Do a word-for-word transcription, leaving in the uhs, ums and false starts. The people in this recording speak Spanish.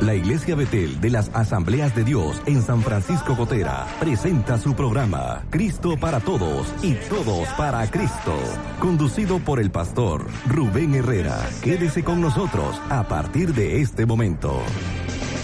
La Iglesia Betel de las Asambleas de Dios en San Francisco Gotera presenta su programa Cristo para Todos y Todos para Cristo, conducido por el pastor Rubén Herrera. Quédese con nosotros a partir de este momento.